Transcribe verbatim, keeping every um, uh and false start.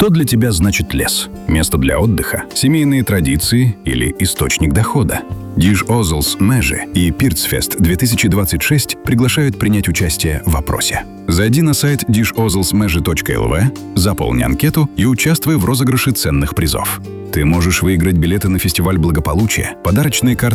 Что для тебя значит лес? Место для отдыха, семейные традиции или источник дохода? Диж Озлс Межи и Пирцфест две тысячи двадцать шесть приглашают принять участие в опросе. Зайди на сайт диш озлс межи точка эл ви, заполни анкету и участвуй в розыгрыше ценных призов. Ты можешь выиграть билеты на фестиваль благополучия, подарочные карты